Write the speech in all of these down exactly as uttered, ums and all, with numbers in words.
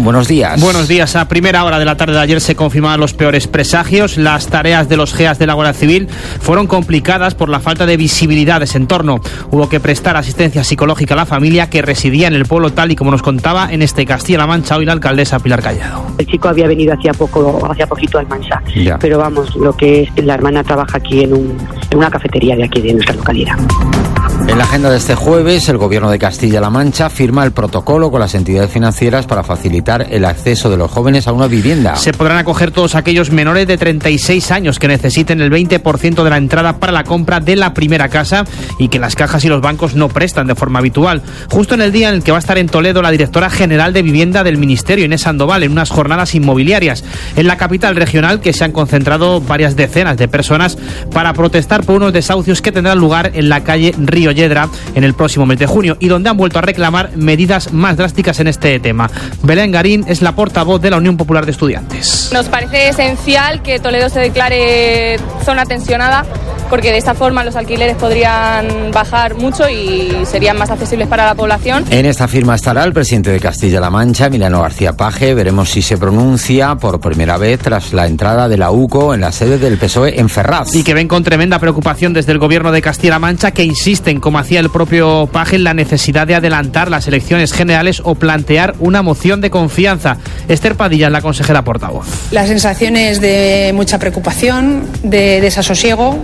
buenos días. Buenos días. A primera hora de la tarde de ayer se confirmaban los peores presagios. Las tareas de los G E A S de la Guardia Civil fueron complicadas por la falta de visibilidad de ese entorno. Hubo que prestar asistencia psicológica a la familia que residía en el pueblo, tal y como nos contaba en este Castilla-La Mancha hoy la alcaldesa Pilar Callado. El chico había venido hacía poco, hacía poquito al Mansa, ya. Pero vamos, lo que es, la hermana trabaja aquí en, un, en una cafetería de aquí de nuestra localidad. En la agenda de este jueves, el Gobierno de Castilla-La Mancha firma el protocolo con las entidades financieras para facilitar el acceso de los jóvenes a una vivienda. Se podrán acoger todos aquellos menores de treinta y seis años que necesiten el veinte por ciento de la entrada para la compra de la primera casa y que las cajas y los bancos no prestan de forma habitual. Justo en el día en el que va a estar en Toledo la directora general de Vivienda del Ministerio, Inés Sandoval, en unas jornadas inmobiliarias. En la capital regional, que se han concentrado varias decenas de personas para protestar por unos desahucios que tendrán lugar en la calle Río Yedra en el próximo mes de junio y donde han vuelto a reclamar medidas más drásticas en este tema. Belén Garín es la portavoz de la Unión Popular de Estudiantes. Nos parece esencial que Toledo se declare zona tensionada porque de esta forma los alquileres podrían bajar mucho y serían más accesibles para la población. En esta firma estará el presidente de Castilla-La Mancha, Emiliano García Paje. Veremos si se pronuncia por primera vez tras la entrada de la U C O en la sede del P S O E en Ferraz. Y que ven con tremenda preocupación desde el Gobierno de Castilla-La Mancha, que insisten, como hacía el propio Paje, en la necesidad de adelantar las elecciones generales o plantear una moción de confianza. Esther Padilla es la consejera portavoz. La sensación es de mucha preocupación, de desasosiego,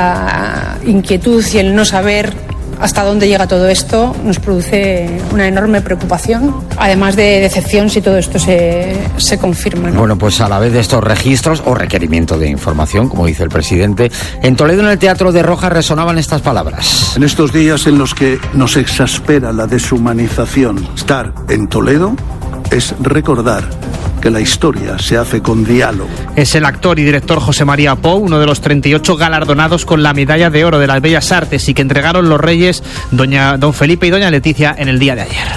la inquietud y el no saber hasta dónde llega todo esto nos produce una enorme preocupación, además de decepción si todo esto se, se confirma, ¿no? Bueno, pues a la vez de estos registros o requerimiento de información, como dice el presidente, en Toledo, en el Teatro de Rojas, resonaban estas palabras. En estos días en los que nos exaspera la deshumanización, estar en Toledo es recordar que la historia se hace con diálogo. Es el actor y director José María Pou, uno de los treinta y ocho galardonados con la Medalla de Oro de las Bellas Artes y que entregaron los reyes doña don Felipe y doña Leticia en el día de ayer.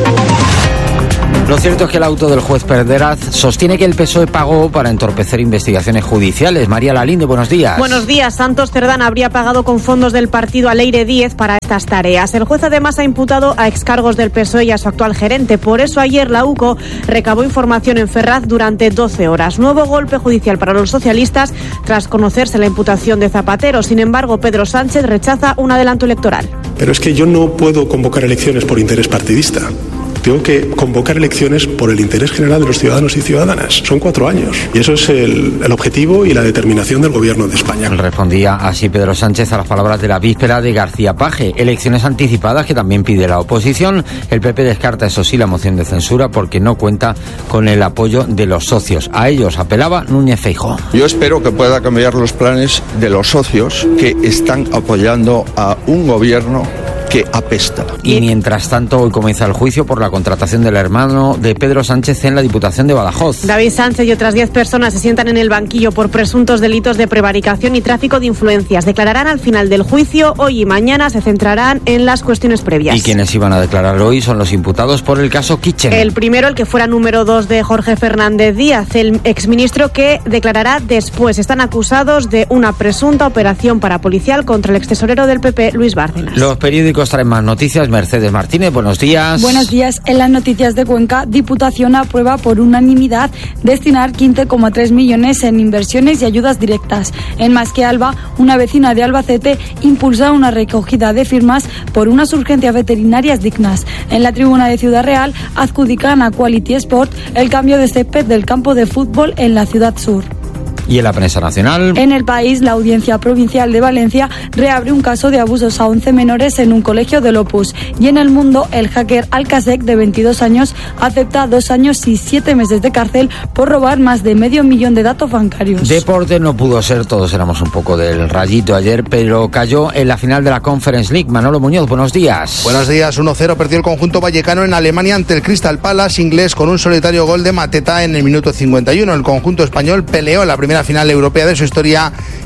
Lo cierto es que el auto del juez Perderaz sostiene que el P S O E pagó para entorpecer investigaciones judiciales. María Lalinde, buenos días. Buenos días. Santos Cerdán habría pagado con fondos del partido a Leire Díez para estas tareas. El juez además ha imputado a excargos del P S O E y a su actual gerente. Por eso ayer la U C O recabó información en Ferraz durante doce horas. Nuevo golpe judicial para los socialistas tras conocerse la imputación de Zapatero. Sin embargo, Pedro Sánchez rechaza un adelanto electoral. Pero es que yo no puedo convocar elecciones por interés partidista. Tengo que convocar elecciones por el interés general de los ciudadanos y ciudadanas. Son cuatro años. Y eso es el, el objetivo y la determinación del Gobierno de España. Respondía así Pedro Sánchez a las palabras de la víspera de García Paje. Elecciones anticipadas que también pide la oposición. El P P descarta, eso sí, la moción de censura porque no cuenta con el apoyo de los socios. A ellos apelaba Núñez Feijóo. Yo espero que pueda cambiar los planes de los socios que están apoyando a un gobierno que apesta. Y mientras tanto, hoy comienza el juicio por la contratación del hermano de Pedro Sánchez en la Diputación de Badajoz. David Sánchez y otras diez personas se sientan en el banquillo por presuntos delitos de prevaricación y tráfico de influencias. Declararán al final del juicio. Hoy y mañana se centrarán en las cuestiones previas. Y quienes iban a declarar hoy son los imputados por el caso Kitchen. El primero, el que fuera número dos de Jorge Fernández Díaz, el exministro que declarará después. Están acusados de una presunta operación parapolicial contra el extesorero del P P, Luis Bárcenas. Los periódicos traen más noticias. Mercedes Martínez, buenos días. Buenos días. En las noticias de Cuenca, Diputación aprueba por unanimidad destinar quince coma tres millones en inversiones y ayudas directas. En Más que Alba, una vecina de Albacete impulsa una recogida de firmas por unas urgencias veterinarias dignas. En la tribuna de Ciudad Real, adjudican a Quality Sport el cambio de césped del campo de fútbol en la ciudad sur. Y en la prensa nacional. En el país, la Audiencia Provincial de Valencia reabre un caso de abusos a once menores en un colegio del Opus. Y en El Mundo, el hacker Alcasec, de veintidós años, acepta dos años y siete meses de cárcel por robar más de medio millón de datos bancarios. Deporte no pudo ser, todos éramos un poco del rayito ayer, pero cayó en la final de la Conference League. Manolo Muñoz, buenos días. Buenos días. uno cero perdió el conjunto vallecano en Alemania ante el Crystal Palace inglés con un solitario gol de Mateta en el minuto cincuenta y uno. El conjunto español peleó la primera final europea de su historia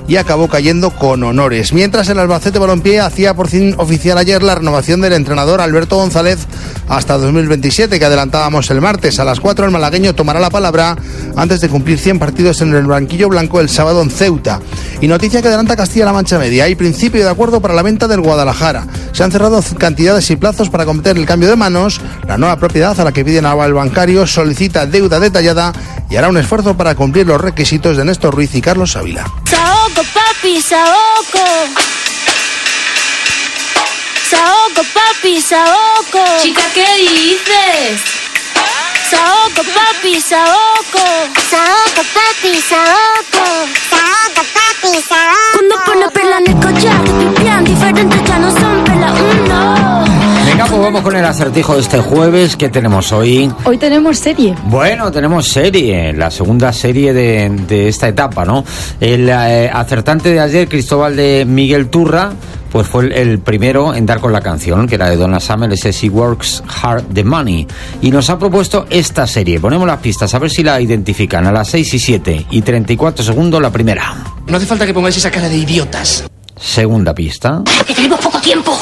y acabó cayendo con honores. Mientras el Albacete Balompié hacía por fin oficial ayer la renovación del entrenador Alberto González hasta dos mil veintisiete, que adelantábamos el martes. A las cuatro el malagueño tomará la palabra antes de cumplir cien partidos en el banquillo blanco el sábado en Ceuta. Y noticia que adelanta Castilla-La Mancha Media. Hay principio de acuerdo para la venta del Guadalajara. Se han cerrado cantidades y plazos para cometer el cambio de manos. La nueva propiedad, a la que piden aval bancario, solicita deuda detallada y hará un esfuerzo para cumplir los requisitos de Néstor Ruiz y Carlos Ávila. Saoco, papi, saoco. Saoco, papi, saoco. Chica, ¿qué dices? Saoco, papi, saoco. Saoco, papi, saoco. Saoco, papi, saoco. Cuando pone perla en el collar, tu pipián diferente ya no son perla uno. Venga, pues vamos con el acertijo de este jueves. ¿Qué tenemos hoy? Hoy tenemos serie. Bueno, tenemos serie, la segunda serie de, de esta etapa, ¿no? El eh, acertante de ayer, Cristóbal de Miguel Turra, pues fue el, el primero en dar con la canción, que era de Donna Summer, ese She Works Hard the Money. Y nos ha propuesto esta serie. Ponemos las pistas, a ver si la identifican. A las seis y siete y treinta y cuatro segundos la primera. No hace falta que pongáis esa cara de idiotas. Segunda pista. Que tenemos poco tiempo.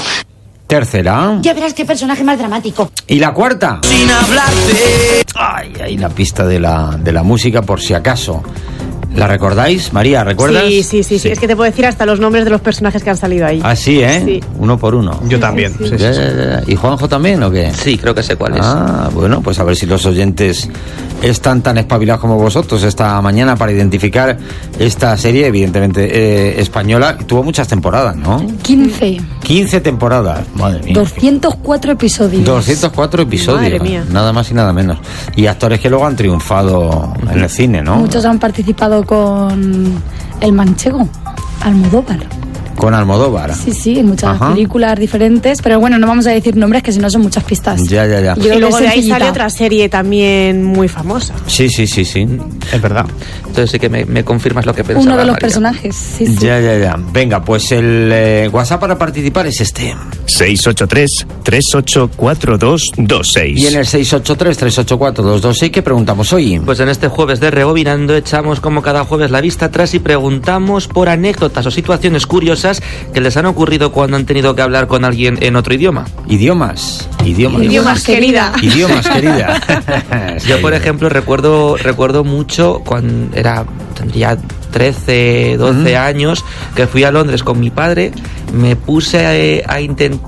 Tercera. Ya verás qué personaje más dramático. Y la cuarta. Sin hablarte. Ay, ahí la pista de la, de la música, por si acaso. ¿La recordáis, María? ¿Recuerdas? Sí, sí, sí, sí. Es que te puedo decir hasta los nombres de los personajes que han salido ahí. Ah, sí, ¿eh? Sí. Uno por uno. Yo también. Sí, sí. Ya, ya, ya. ¿Y Juanjo también o qué? Sí, creo que sé cuál es. Ah, bueno, pues a ver si los oyentes están tan espabilados como vosotros esta mañana para identificar esta serie, evidentemente eh, española. Tuvo muchas temporadas, ¿no? quince. quince temporadas, madre mía. doscientos cuatro episodios. doscientos cuatro episodios. Madre mía. Nada más y nada menos. Y actores que luego han triunfado en el cine, ¿no? Muchos han participado con el manchego, Almodóvar. Con Almodóvar. Sí, sí, en muchas Ajá. películas diferentes, pero bueno, no vamos a decir nombres que si no son muchas pistas. Ya, ya, ya. Yo creo Y luego que de es ahí sencillita. sale otra serie también muy famosa. Sí, sí, sí, sí. Es verdad. Entonces sí que me, me confirmas lo que pensaba. Uno de los María. personajes, sí, sí. Ya, ya, ya. Venga, pues el eh, WhatsApp para participar es este. seis ocho tres, tres ocho cuatro dos dos seis. Y en el seis ocho tres, tres ocho cuatro, dos dos seis, ¿qué preguntamos hoy? Pues en este jueves de Rebobinando echamos como cada jueves la vista atrás y preguntamos por anécdotas o situaciones curiosas que les han ocurrido cuando han tenido que hablar con alguien en otro idioma. Idiomas. Idiomas. Idiomas, querida. Idiomas, querida. Yo, por ejemplo, recuerdo recuerdo mucho cuando era tendría trece, doce uh-huh. años, que fui a Londres con mi padre, me puse a, a intentar